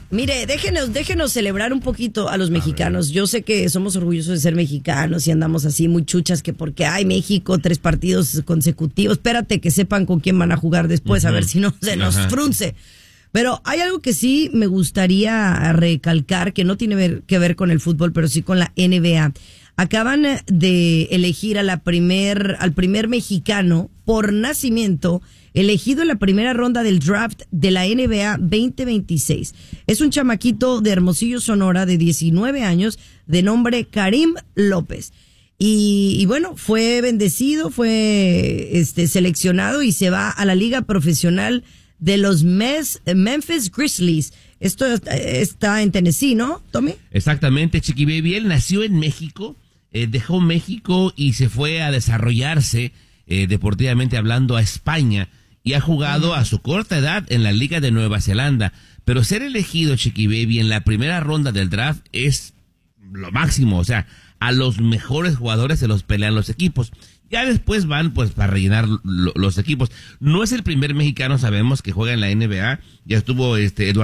Mire, déjenos celebrar un poquito a los mexicanos. Yo sé que somos orgullosos de ser mexicanos y andamos así muy chuchas que porque hay México 3 partidos consecutivos. Espérate que sepan con quién van a jugar después, a ver si no se nos frunce. Pero hay algo que sí me gustaría recalcar, que no tiene que ver con el fútbol, pero sí con la NBA. Acaban de elegir al primer mexicano por nacimiento elegido en la primera ronda del draft de la NBA 2026. Es un chamaquito de Hermosillo, Sonora, de 19 años, de nombre Karim López. Y bueno, fue bendecido, fue seleccionado y se va a la liga profesional de los Memphis Grizzlies. Esto está en Tennessee, ¿no, Tommy? Exactamente, Chiqui Baby. Él nació en México, dejó México y se fue a desarrollarse, deportivamente hablando, a España. Y ha jugado a su corta edad en la Liga de Nueva Zelanda. Pero ser elegido, Chiqui Baby, en la primera ronda del draft es lo máximo. O sea, a los mejores jugadores se los pelean los equipos. Ya después van pues para rellenar los equipos. No es el primer mexicano, sabemos, que juega en la NBA. Ya estuvo Eduardo